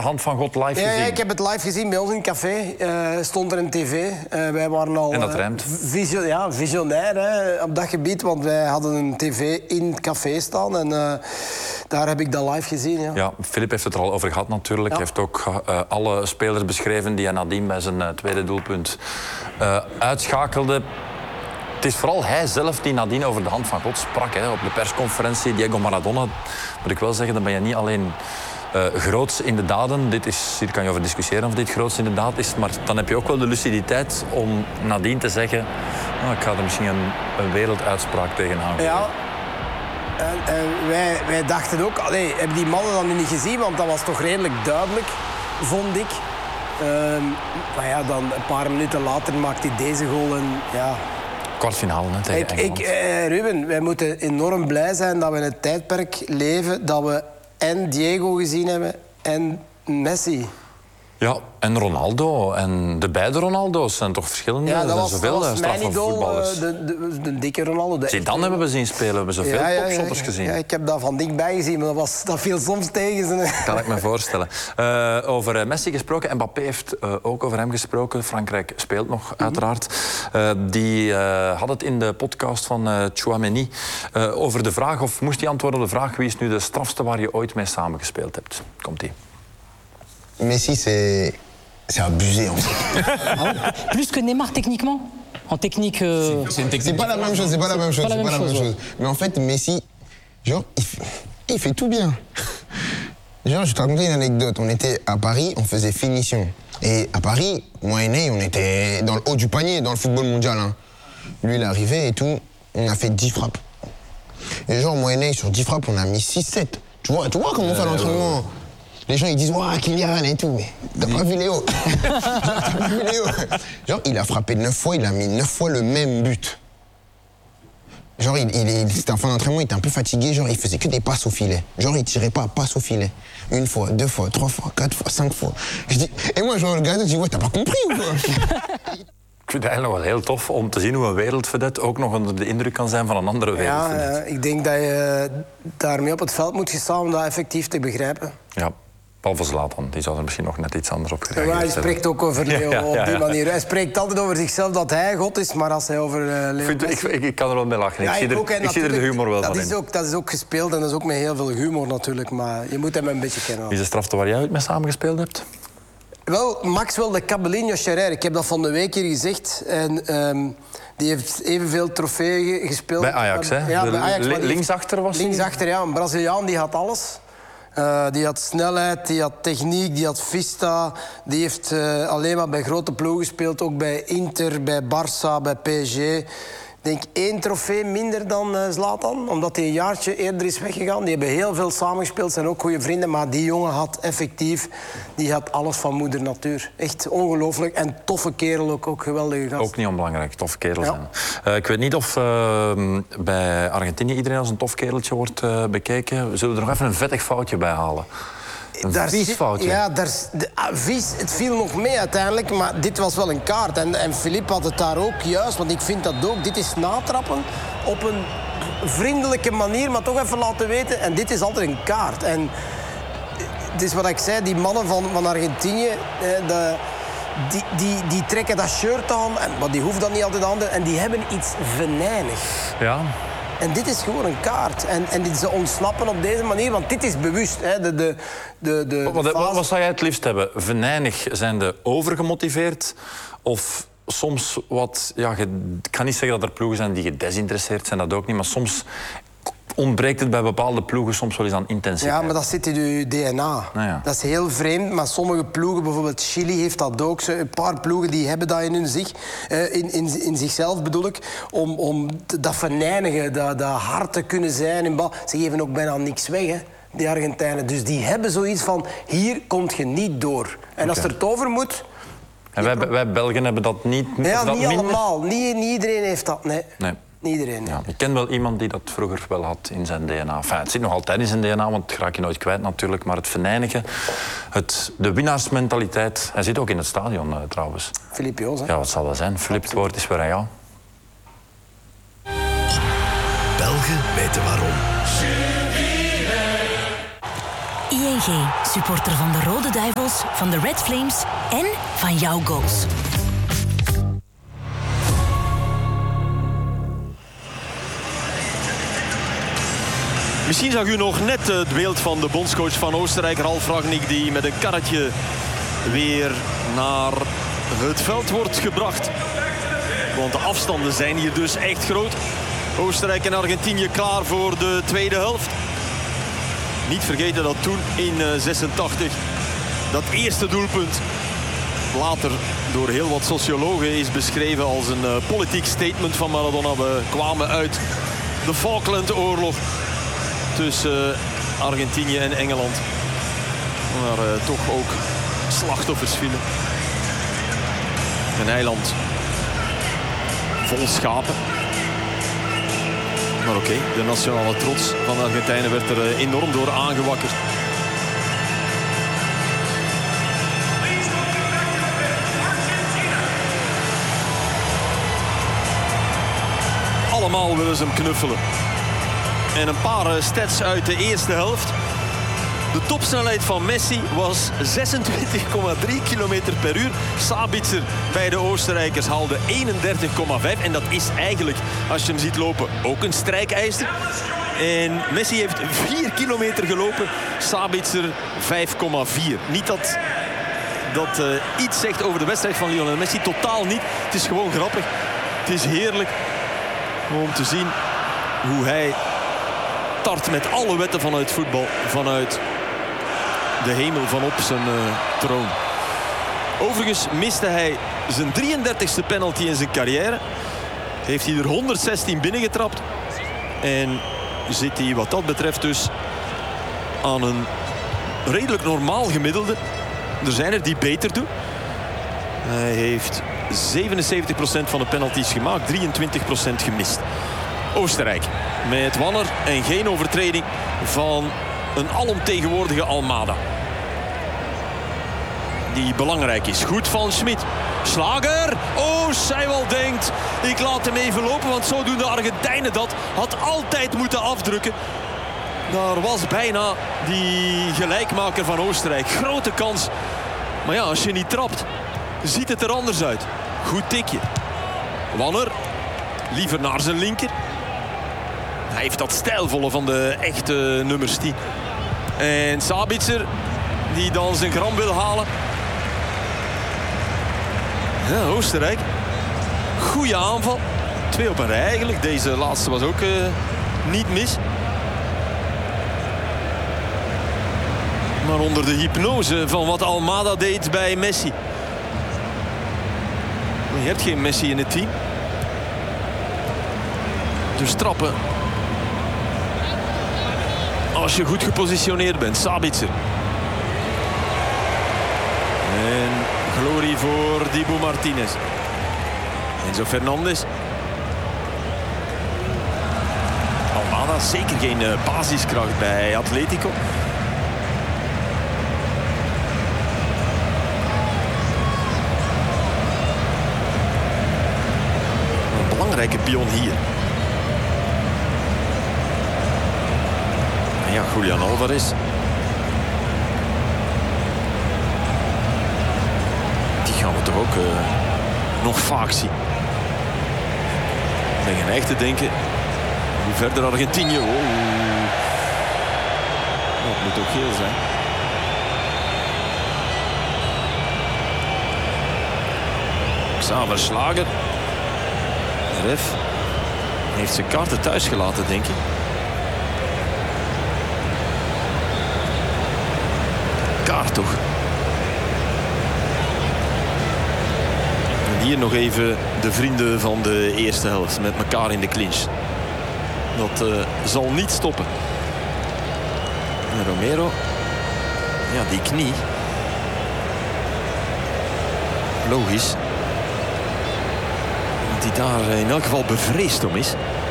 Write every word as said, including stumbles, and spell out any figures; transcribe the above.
Hand van God live ja, gezien? Ja, ik heb het live gezien. Bij ons in het café uh, stond er een tv. Uh, wij waren al en dat rijmt. Uh, visio ja, visionair hè, op dat gebied. Want wij hadden een tv in het café staan. En uh, daar heb ik dat live gezien. Ja, ja Filip heeft het er al over gehad natuurlijk. Hij ja. heeft ook uh, alle spelers beschreven die hij nadien bij zijn uh, tweede doelpunt uh, uitschakelde. Het is vooral hij zelf die nadien over de Hand van God sprak. Hè. Op de persconferentie, Diego Maradona, moet ik wel zeggen, dan ben je niet alleen uh, groots in de daden. Dit is, hier kan je over discussiëren of dit groots in de daad is. Maar dan heb je ook wel de luciditeit om nadien te zeggen... Oh, ik ga er misschien een, een werelduitspraak tegen aan. Ja. En, en wij, wij dachten ook... Allee, hebben die mannen dan nu niet gezien? Want dat was toch redelijk duidelijk, vond ik. Uh, maar ja, dan een paar minuten later maakt hij deze goal en... Ja, kwartfinale hè, tegen ik, Engeland. Ik, uh, Ruben, wij moeten enorm blij zijn dat we in het tijdperk leven dat we en Diego gezien hebben en Messi. Ja, en Ronaldo. En de beide Ronaldo's zijn toch verschillende? Ja, dat was, er zijn zoveel dat was mijn idool, de, de, de, de dikke Ronaldo. De Zidane hebben we zien spelen, we hebben zoveel ja, ja, topshotters ja, gezien. Ja, ik heb dat van dichtbij gezien, maar dat, was, dat viel soms tegen. Kan ik me voorstellen. Uh, over Messi gesproken, Mbappé heeft uh, ook over hem gesproken. Frankrijk speelt nog, mm-hmm. uiteraard. Uh, die uh, had het in de podcast van uh, Tchouaméni uh, over de vraag, of moest hij antwoorden op de vraag, wie is nu de strafste waar je ooit mee samengespeeld hebt? Komt-ie. Messi, c'est... C'est abusé, en fait. Ah, plus que Neymar, techniquement. En technique... Euh... C'est pas la même chose, c'est pas la même chose, c'est pas la même chose. Mais en fait, Messi, genre, il fait, il fait tout bien. Genre, je te racontais une anecdote. On était à Paris, on faisait finition. Et à Paris, moi et Ney, on était dans le haut du panier, dans le football mondial. Hein. Lui, il est arrivé et tout, on a fait dix frappes. Et genre, moi et Ney, sur dix frappes, on a mis six sept. Tu vois, tu vois comment on fait l'entraînement? Les gens, ils disent, waouh, Kylian et tout, mais t'as pas vu Léo? T'as pas vu Léo? Genre, il a frappé neuf fois, il a mis neuf fois le même but. Genre, il, il, c'était un fin d'entraînement, il était un peu fatigué, genre, il faisait que des passes au filet. Genre, il tirait pas, passe au filet. Une fois, deux fois, trois fois, quatre fois, cinq fois. Je dis, et moi, je regarde, je dis, ouais, t'as pas compris ou quoi? Ik vind het eigenlijk wel heel tof om te zien hoe een wereldvedette ook nog onder de indruk kan zijn van een andere wereldvedette. Ja, uh, ik denk dat je daarmee op het veld moet gaan staan om dat effectief te begrijpen. Ja. Behalve Zlatan, die zou er misschien nog net iets anders op gereageerd hebben. Ja, hij spreekt ook over Leo ja, ja, ja, op die manier. Hij spreekt altijd over zichzelf dat hij God is, maar als hij over uh, Leo... Vind, ik, ik, ik kan er wel mee lachen. Ja, ik zie, er, ook, ik zie er de humor wel dat van is in. Ook, dat is ook gespeeld en dat is ook met heel veel humor natuurlijk, maar je moet hem een beetje kennen. Wie is de strafte waar jij ooit mee samengespeeld hebt? Wel, Maxwell de Cabelinho Scherer. Ik heb dat van de week hier gezegd. En, um, die heeft evenveel trofeeën gespeeld. Bij Ajax, hè? Ja, bij Ajax. Li linksachter was hij? Linksachter, ja. Een Braziliaan, die had alles. Uh, die had snelheid, die had techniek, die had vista. Die heeft uh, alleen maar bij grote ploegen gespeeld. Ook bij Inter, bij Barça, bij P S G. Ik denk één trofee minder dan uh, Zlatan, omdat hij een jaartje eerder is weggegaan. Die hebben heel veel samengespeeld, zijn ook goede vrienden. Maar die jongen had effectief, die had alles van moeder natuur. Echt ongelooflijk. En toffe kerel ook, ook geweldige gast. Ook niet onbelangrijk, toffe kerel zijn. Ja. Uh, ik weet niet of uh, bij Argentinië iedereen als een tof kereltje wordt uh, bekeken. We zullen er nog even een vettig foutje bij halen. Een daar vies foutje. Ja, daar, de, ah, vies, het viel nog mee uiteindelijk, maar dit was wel een kaart. En, en Philippe had het daar ook juist, want ik vind dat ook. Dit is natrappen op een vriendelijke manier, maar toch even laten weten. En dit is altijd een kaart. En het is wat ik zei, die mannen van, van Argentinië, de, die, die, die trekken dat shirt aan, en, maar die hoeft dat niet altijd aan. En die hebben iets venijnigs. Ja. En dit is gewoon een kaart. En, en ze ontsnappen op deze manier, want dit is bewust. Hè. De, de, de, de wat, wat, wat zou jij het liefst hebben? Venijnig, zijn de overgemotiveerd? Of soms wat... Ja, ik kan niet zeggen dat er ploegen zijn die gedesinteresseerd zijn, dat ook niet. Maar soms ontbreekt het bij bepaalde ploegen soms wel eens aan intensiteit. Ja, maar dat zit in je D N A. Nou ja. Dat is heel vreemd, maar sommige ploegen, bijvoorbeeld Chili heeft dat ook. Een paar ploegen die hebben dat in, hun zich, in, in, in zichzelf, bedoel ik. Om, om dat venijnigen, dat, dat hard te kunnen zijn. In bal. Ze geven ook bijna niks weg, hè, die Argentijnen. Dus die hebben zoiets van, hier komt je niet door. En okay. Als er het over moet... En wij, wij Belgen hebben dat niet... Ja, dat niet minder? allemaal. Niet, niet iedereen heeft dat, nee. Nee. Iedereen. Ja, ik ken wel iemand die dat vroeger wel had in zijn D N A. Enfin, het zit nog altijd in zijn D N A, want dat raak je nooit kwijt natuurlijk. Maar het venijnigen, het, de winnaarsmentaliteit... Hij zit ook in het stadion uh, trouwens. Philippe Joos, hè? Ja, wat zal dat zijn? Philippe, het woord is weer aan jou. Belgen weten waarom. Hier I N G, supporter van de Rode Duivels, van de Red Flames en van jouw goals. Misschien zag u nog net het beeld van de bondscoach van Oostenrijk, Ralf Rangnick, die met een karretje weer naar het veld wordt gebracht. Want de afstanden zijn hier dus echt groot. Oostenrijk en Argentinië klaar voor de tweede helft. Niet vergeten dat toen in zesentachtig dat eerste doelpunt later door heel wat sociologen is beschreven als een uh, politiek statement van Maradona. We kwamen uit de Falklandoorlog tussen uh, Argentinië en Engeland. Waar uh, toch ook slachtoffers vielen. Een eiland vol schapen. Maar oké, okay, de nationale trots van de Argentijnen werd er uh, enorm door aangewakkerd. Allemaal willen ze hem knuffelen. En een paar uh, stats uit de eerste helft. De topsnelheid van Messi was zesentwintig komma drie kilometer per uur. Sabitzer bij de Oostenrijkers haalde eenendertig komma vijf. En dat is eigenlijk, als je hem ziet lopen, ook een strijkijzer. En Messi heeft vier kilometer gelopen. Sabitzer vijf komma vier. Niet dat dat uh, iets zegt over de wedstrijd van Lionel Messi. Totaal niet. Het is gewoon grappig. Het is heerlijk om te zien hoe hij tart met alle wetten vanuit voetbal. Vanuit de hemel vanop zijn uh, troon. Overigens miste hij zijn drieëndertigste penalty in zijn carrière. Heeft hij er honderdzestien binnengetrapt. En zit hij wat dat betreft dus aan een redelijk normaal gemiddelde. Er zijn er die beter doen. Hij heeft zevenenzeventig procent van de penalties gemaakt, drieëntwintig procent gemist. Oostenrijk met Wanner en geen overtreding van een alomtegenwoordige Almada. Die belangrijk is. Goed van Schmid. Slager. Oh, Seiwel denkt, ik laat hem even lopen, want zo doen de Argentijnen dat. Had altijd moeten afdrukken. Daar was bijna die gelijkmaker van Oostenrijk. Grote kans. Maar ja, als je niet trapt, ziet het er anders uit. Goed tikje. Wanner. Liever naar zijn linker. Hij heeft dat stijlvolle van de echte nummers tien. En Sabitzer, die dan zijn gram wil halen. Ja, Oostenrijk. Goeie aanval. Twee op een rij eigenlijk. Deze laatste was ook uh, niet mis. Maar onder de hypnose van wat Almada deed bij Messi. Je hebt geen Messi in het team. Dus trappen. Als je goed gepositioneerd bent. Sabitzer. En glorie voor Dibu Martinez. Enzo Fernandez. Almada zeker geen uh, basiskracht bij Atletico. Een belangrijke pion hier. En ja, Julian Alvarez. Die gaan we toch ook uh, nog vaak zien. Ik ben geneigd te denken. Hoe verder Argentinië. Oh. Oh, het moet ook geel zijn. Xaver Slager. Ref heeft zijn kaarten thuis gelaten, denk ik. Kaart toch. En hier nog even de vrienden van de eerste helft met elkaar in de clinch. Dat uh, zal niet stoppen. En Romero. Ja, die knie. Logisch. Dat hij daar in elk geval bevreesd om is.